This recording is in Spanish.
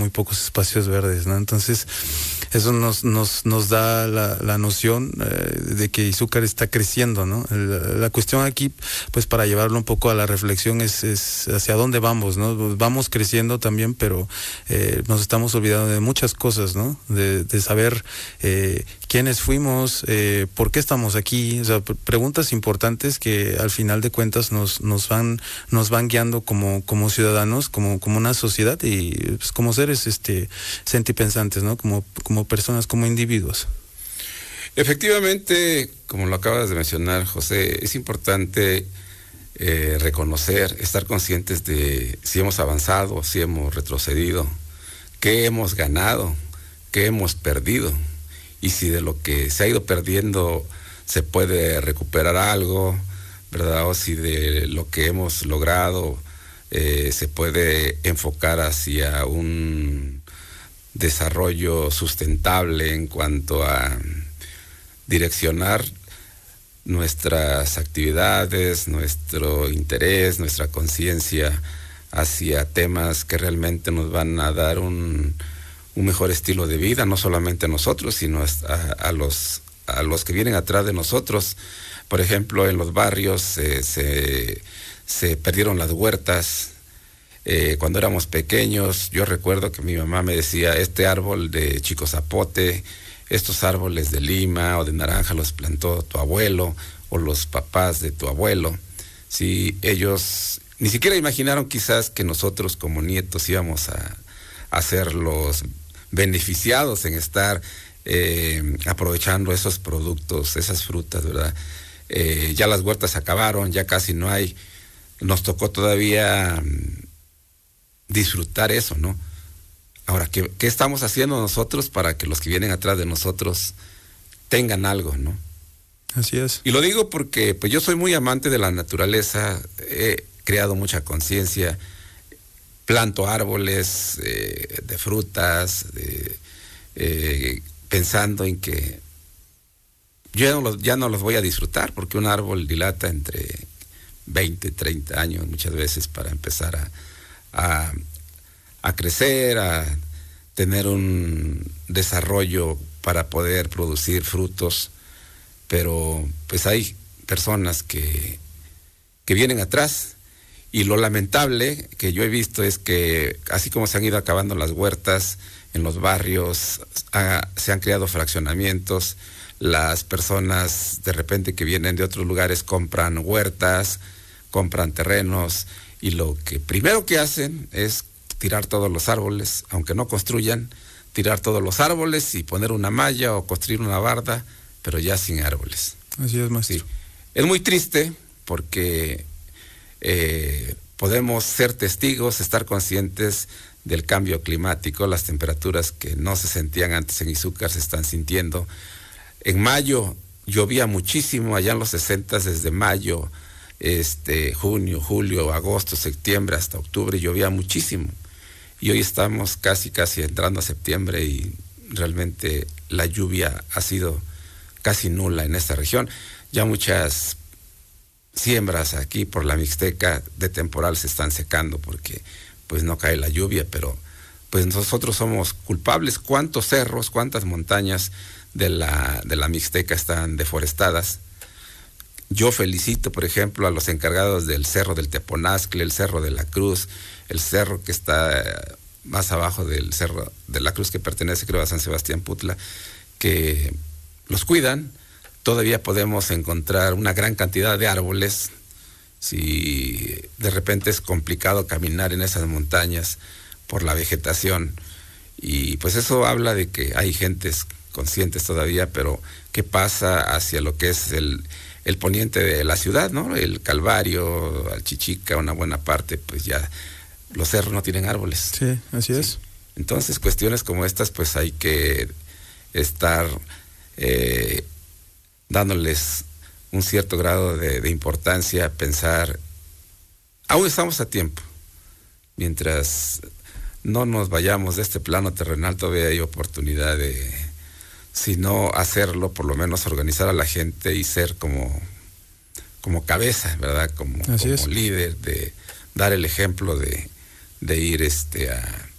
muy pocos espacios verdes, ¿no? Entonces, eso nos da la noción de que Izúcar está creciendo, ¿no? La cuestión aquí, pues para llevarlo un poco a la reflexión, es hacia dónde vamos, ¿no? Vamos creciendo también, pero nos estamos olvidando de muchas cosas, ¿no? De saber quiénes fuimos, por qué estamos aquí, o sea, preguntas importantes que al final de cuentas nos van guiando como ciudadanos, como una sociedad y pues, como seres sentipensantes, ¿no? Como personas, como individuos. Efectivamente, como lo acabas de mencionar, José, es importante reconocer, estar conscientes de si hemos avanzado, si hemos retrocedido, qué hemos ganado, qué hemos perdido, y si de lo que se ha ido perdiendo se puede recuperar algo, ¿verdad? O si de lo que hemos logrado se puede enfocar hacia un desarrollo sustentable en cuanto a direccionar nuestras actividades, nuestro interés, nuestra conciencia hacia temas que realmente nos van a dar un mejor estilo de vida, no solamente a nosotros, sino a los que vienen atrás de nosotros. Por ejemplo, en los barrios se perdieron las huertas. Cuando éramos pequeños, yo recuerdo que mi mamá me decía, este árbol de chico zapote, estos árboles de lima o de naranja los plantó tu abuelo o los papás de tu abuelo. Sí, ellos ni siquiera imaginaron quizás que nosotros como nietos íbamos a ser los beneficiados en estar aprovechando esos productos, esas frutas, ¿verdad? Ya las huertas se acabaron, ya casi no hay. Nos tocó todavía disfrutar eso, ¿no? Ahora, ¿qué estamos haciendo nosotros para que los que vienen atrás de nosotros tengan algo, ¿no? Así es. Y lo digo porque pues yo soy muy amante de la naturaleza, he creado mucha conciencia, planto árboles de frutas, pensando en que yo ya no los voy a disfrutar, porque un árbol dilata entre 20, 30 años muchas veces para empezar a crecer, a tener un desarrollo para poder producir frutos, pero pues hay personas que vienen atrás, y lo lamentable que yo he visto es que así como se han ido acabando las huertas en los barrios, se han creado fraccionamientos, las personas de repente que vienen de otros lugares compran huertas, compran terrenos, y lo que primero que hacen es tirar todos los árboles, aunque no construyan, tirar todos los árboles y poner una malla o construir una barda, pero ya sin árboles. Así es, maestro. Sí. Es muy triste porque podemos ser testigos, estar conscientes del cambio climático, las temperaturas que no se sentían antes en Izúcar se están sintiendo. En mayo llovía muchísimo, allá en los 60, desde mayo, junio, julio, agosto, septiembre hasta octubre llovía muchísimo, y hoy estamos casi entrando a septiembre y realmente la lluvia ha sido casi nula en esta región. Ya muchas siembras aquí por la Mixteca de temporal se están secando porque pues no cae la lluvia, pero pues nosotros somos culpables. ¿Cuántos cerros, cuántas montañas de la Mixteca están deforestadas? Yo felicito, por ejemplo, a los encargados del Cerro del Teponazcle, el Cerro de la Cruz, el cerro que está más abajo del Cerro de la Cruz, que pertenece, creo, a San Sebastián Putla, que los cuidan. Todavía podemos encontrar una gran cantidad de árboles. Si de repente es complicado caminar en esas montañas por la vegetación, y pues eso habla de que hay gentes conscientes todavía, pero ¿qué pasa hacia lo que es el poniente de la ciudad, ¿no? El Calvario, Alchichica, una buena parte, pues ya los cerros no tienen árboles. Sí, así es. Entonces, cuestiones como estas, pues hay que estar dándoles un cierto grado de importancia, pensar, aún estamos a tiempo. Mientras no nos vayamos de este plano terrenal, todavía hay oportunidad de, si no hacerlo, por lo menos organizar a la gente y ser como cabeza, ¿verdad? Como líder, de dar el ejemplo de ir